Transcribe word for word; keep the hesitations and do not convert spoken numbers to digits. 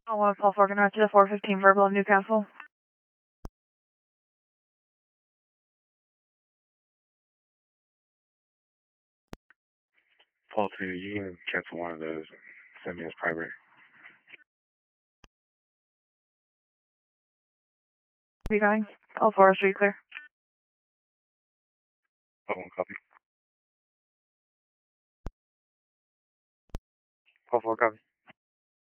I want to call four connect to the four fifteen verbal of Newcastle. Paul two, you can cancel one of those. Send me as private. Where are you going? Call four, street clear. Oh, one copy. Call four, copy.